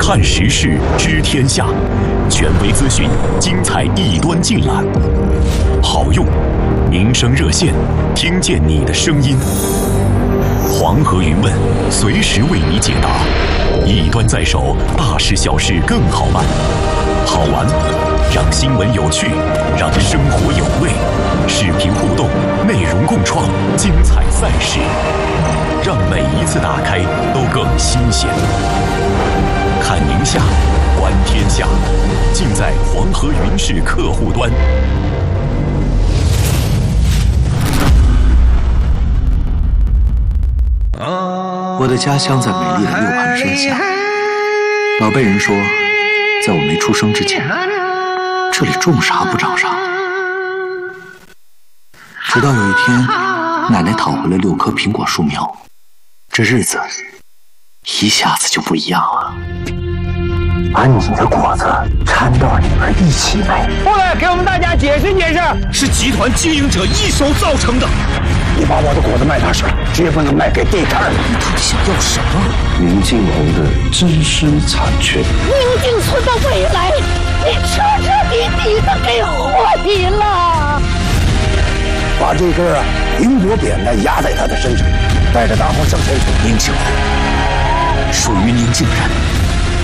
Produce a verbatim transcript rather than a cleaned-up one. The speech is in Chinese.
看时事，知天下，权威资讯，精彩一端尽览。好用，民生热线，听见你的声音。黄河云问，随时为你解答。一端在手，大事小事更好办。好玩，让新闻有趣，让生活有味。视频互动，内容共创，精彩赛事，让每一次打开都更新鲜。看宁夏，观天下，尽在黄河云视客户端。 我的家乡在美丽的六盘山下，老辈人说，在我没出生之前，这里种啥不长啥。直到有一天，奶奶讨回了六棵苹果树苗，这日子一下子就不一样了。 把你的果子掺到里边一起卖。 过来给我们大家解释解释， 是集团经营者一手造成的。 你把我的果子卖哪去？绝不能卖给地摊。 你到底想要什么？ 宁静红的真实产权。 宁静村的未来，你彻彻底底的给毁了。 把这根啊苹果扁担压在他的身上，带着大伙向前走。 宁静红属于宁静人。